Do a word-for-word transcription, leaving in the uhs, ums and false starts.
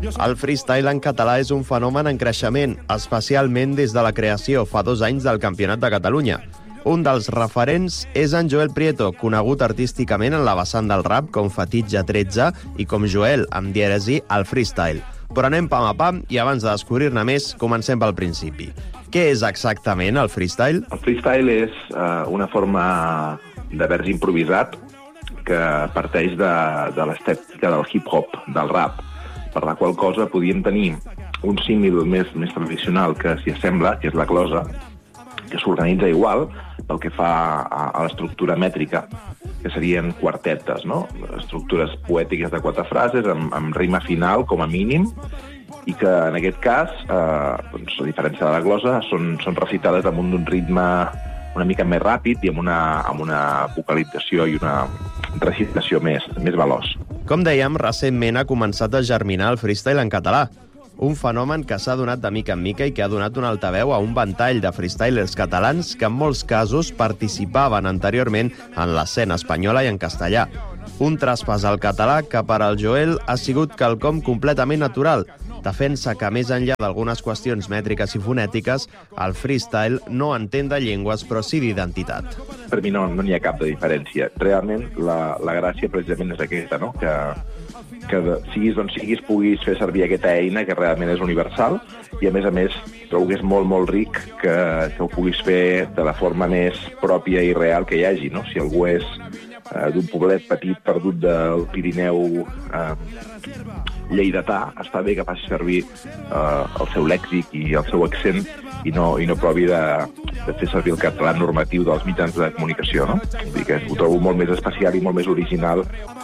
El freestyle en català és un fenomen en creixement, especialment des de la creació fa dos anys del Campionat de Catalunya. Un dels referents és en Joel Prieto, conegut artísticament en la vessant del rap com Fetitge tretze i com Joel, amb dièresi, al freestyle. Però anem pam a pam i abans de descobrir-ne més, comencem pel principi. Què és exactament el freestyle? El freestyle és uh, una forma de vers improvisat que parteix de, de l'estètica del hip-hop, del rap, per la qual cosa podíem tenir un símil més, més tradicional que s'hi assembla, que és la glosa, que s'organitza igual pel que fa a, a l'estructura mètrica, que serien quartetes, no? Estructures poètiques de quatre frases, amb, amb rima final com a mínim, i que en aquest cas, eh, doncs, a diferència de la glosa, són, són recitades damunt d'un ritme una mica més ràpid i amb una, amb una vocalització i una recitació més, més veloç. Com dèiem, recentment ha començat a germinar el freestyle en català, un fenomen que s'ha donat de mica en mica i que ha donat un altaveu a un ventall de freestylers catalans que en molts casos participaven anteriorment en l'escena espanyola i en castellà. Un traspàs al català que per al Joel ha sigut quelcom completament natural. Defensa que, més enllà d'algunes qüestions mètriques i fonètiques, el freestyle no entén de llengües, però sí d'identitat. Per mi no no n'hi ha cap de diferència. Realment, la, la gràcia precisament és aquesta, no? Que, que siguis d'on siguis puguis fer servir aquesta eina que realment és universal i, a més a més, trobo que és molt, molt ric que, que ho puguis fer de la forma més pròpia i real que hi hagi, no? Si algú és eh, d'un poblet petit perdut del Pirineu eh, lleidatà, està bé que faci servir eh, el seu lèxic i el seu accent i no, i no provi de, de fer servir el català normatiu dels mitjans de comunicació, no? Vull dir que ho trobo molt més especial i molt més original